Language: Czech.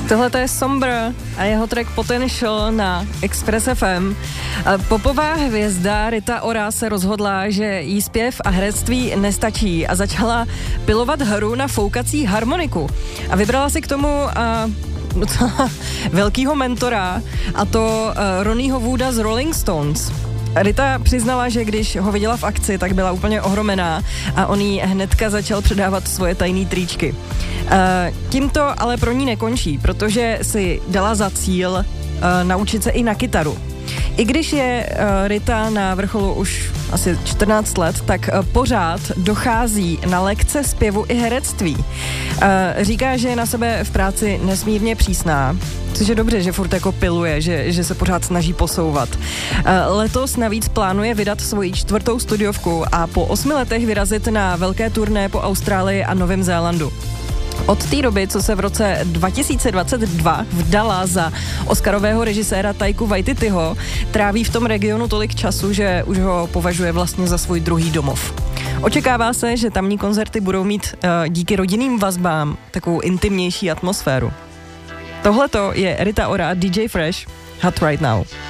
Tohle je Somber a jeho track Potential na Express FM. Popová hvězda Rita Ora se rozhodla, že jí zpěv a herectví nestačí a začala pilovat hru na foukací harmoniku. A vybrala si k tomu docela velkýho mentora, a to Ronnieho Wooda z Rolling Stones. Rita přiznala, že když ho viděla v akci, tak byla úplně ohromená a on jí hnedka začal předávat svoje tajný tričky. Tím to ale pro ní nekončí, protože si dala za cíl naučit se i na kytaru. I když je Rita na vrcholu už asi 14 let, tak pořád dochází na lekce zpěvu i herectví. Říká, že je na sebe v práci nesmírně přísná, což je dobře, že furt jako piluje, že se pořád snaží posouvat. Letos navíc plánuje vydat svoji 4. studiovku a po 8 letech vyrazit na velké turné po Austrálii a Novém Zélandu. Od té doby, co se v roce 2022 vdala za Oscarového režiséra Taiku Waititiho, tráví v tom regionu tolik času, že už ho považuje vlastně za svůj druhý domov. Očekává se, že tamní koncerty budou mít díky rodinným vazbám takovou intimnější atmosféru. Tohleto je Rita Ora, DJ Fresh, Hot Right Now.